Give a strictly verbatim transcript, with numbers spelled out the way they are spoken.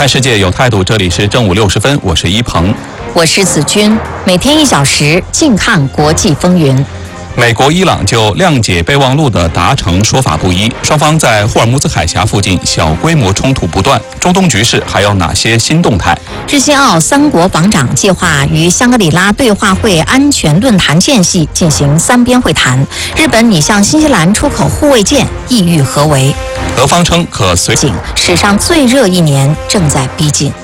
看世界有态度，这里是正午六十分，我是一鹏， 我是子君，每天一小时，静看国际风云。 美国、伊朗就谅解备忘录的达成说法不一，双方在霍尔木兹海峡附近小规模冲突不断。中东局势还有哪些新动态？ 日新澳三国防长计划于香格里拉对话会安全论坛间隙进行三边会谈。日本拟向新西兰出口护卫舰，意欲何为？ 俄方称可随史上最热一年正在逼近。